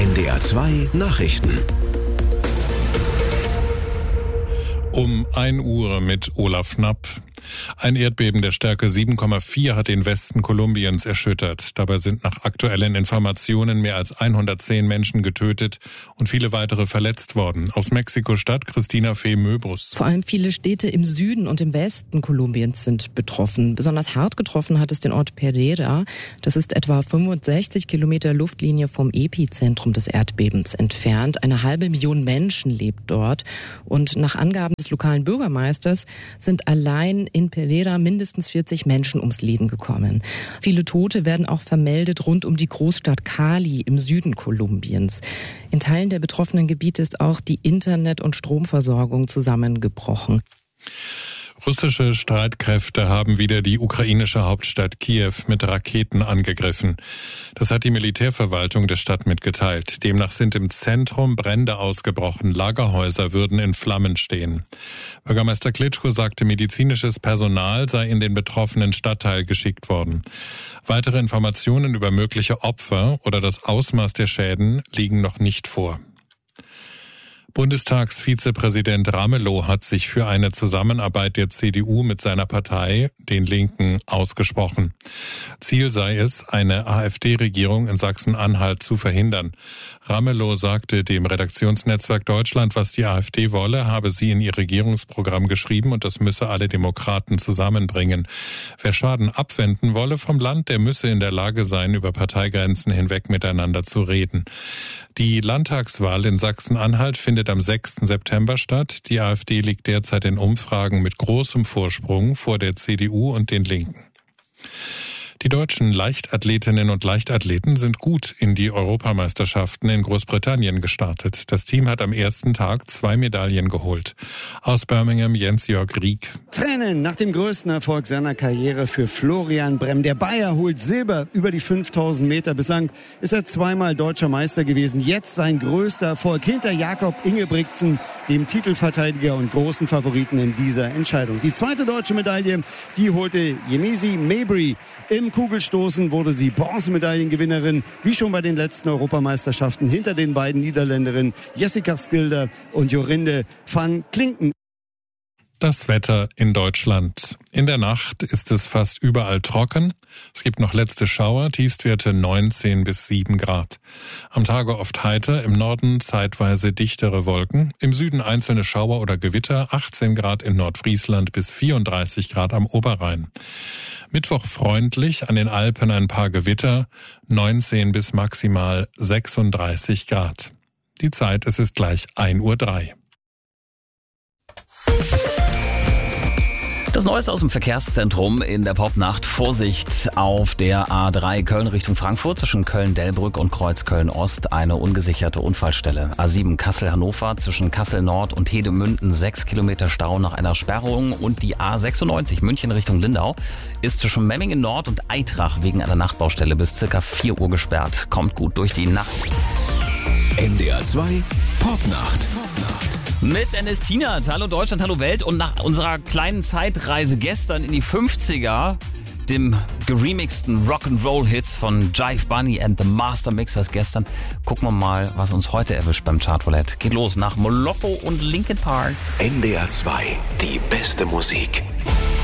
NDR 2 Nachrichten. Um 1 Uhr mit Olaf Knapp. Ein Erdbeben der Stärke 7,4 hat den Westen Kolumbiens erschüttert. Dabei sind nach aktuellen Informationen mehr als 110 Menschen getötet und viele weitere verletzt worden. Aus Mexiko-Stadt Christina Fee-Möbrus. Vor allem viele Städte im Süden und im Westen Kolumbiens sind betroffen. Besonders hart getroffen hat es den Ort Pereira. Das ist etwa 65 Kilometer Luftlinie vom Epizentrum des Erdbebens entfernt. 500.000 Menschen lebt dort. Und nach Angaben des lokalen Bürgermeisters sind allein in Pereira mindestens 40 Menschen ums Leben gekommen. Viele Tote werden auch vermeldet rund um die Großstadt Cali im Süden Kolumbiens. In Teilen der betroffenen Gebiete ist auch die Internet- und Stromversorgung zusammengebrochen. Russische Streitkräfte haben wieder die ukrainische Hauptstadt Kiew mit Raketen angegriffen. Das hat die Militärverwaltung der Stadt mitgeteilt. Demnach sind im Zentrum Brände ausgebrochen. Lagerhäuser würden in Flammen stehen. Bürgermeister Klitschko sagte, medizinisches Personal sei in den betroffenen Stadtteil geschickt worden. Weitere Informationen über mögliche Opfer oder das Ausmaß der Schäden liegen noch nicht vor. Bundestagsvizepräsident Ramelow hat sich für eine Zusammenarbeit der CDU mit seiner Partei, den Linken, ausgesprochen. Ziel sei es, eine AfD-Regierung in Sachsen-Anhalt zu verhindern. Ramelow sagte dem Redaktionsnetzwerk Deutschland, was die AfD wolle, habe sie in ihr Regierungsprogramm geschrieben und das müsse alle Demokraten zusammenbringen. Wer Schaden abwenden wolle vom Land, der müsse in der Lage sein, über Parteigrenzen hinweg miteinander zu reden. Die Landtagswahl in Sachsen-Anhalt findet am 6. September statt. Die AfD liegt derzeit in Umfragen mit großem Vorsprung vor der CDU und den Linken. Die deutschen Leichtathletinnen und Leichtathleten sind gut in die Europameisterschaften in Großbritannien gestartet. Das Team hat am ersten Tag 2 Medaillen geholt. Aus Birmingham Jens-Jörg Rieck. Tränen nach dem größten Erfolg seiner Karriere für Florian Bremm. Der Bayer holt Silber über die 5000 Meter. Bislang ist er 2-mal deutscher Meister gewesen. Jetzt sein größter Erfolg hinter Jakob Ingebrigtsen, dem Titelverteidiger und großen Favoriten in dieser Entscheidung. Die zweite deutsche Medaille, die holte Yemisi Mabry. Im Kugelstoßen wurde sie Bronzemedaillengewinnerin, wie schon bei den letzten Europameisterschaften, hinter den beiden Niederländerinnen Jessica Skilder und Jorinde van Klinken. Das Wetter in Deutschland. In der Nacht ist es fast überall trocken. Es gibt noch letzte Schauer, Tiefstwerte 19 bis 7 Grad. Am Tage oft heiter, im Norden zeitweise dichtere Wolken. Im Süden einzelne Schauer oder Gewitter, 18 Grad in Nordfriesland bis 34 Grad am Oberrhein. Mittwoch freundlich, an den Alpen ein paar Gewitter, 19 bis maximal 36 Grad. Die Zeit, es ist gleich 1:03 Uhr. Das Neueste aus dem Verkehrszentrum in der Popnacht. Vorsicht auf der A3 Köln Richtung Frankfurt zwischen Köln-Delbrück und Kreuz Köln-Ost. Eine ungesicherte Unfallstelle. A7 Kassel-Hannover zwischen Kassel-Nord und Hedemünden 6 Kilometer Stau nach einer Sperrung. Und die A96 München Richtung Lindau ist zwischen Memmingen Nord und Eitrach wegen einer Nachtbaustelle bis circa 4 Uhr gesperrt. Kommt gut durch die Nacht. NDR 2 Popnacht. Mit Ernestina, hallo Deutschland, hallo Welt. Und nach unserer kleinen Zeitreise gestern in die 50er, dem geremixten Rock'n'Roll-Hits von Jive Bunny and the Master Mixers gestern, gucken wir mal, was uns heute erwischt beim Chartroulette. Geht los nach Moloko und Linkin Park. NDR 2, die beste Musik.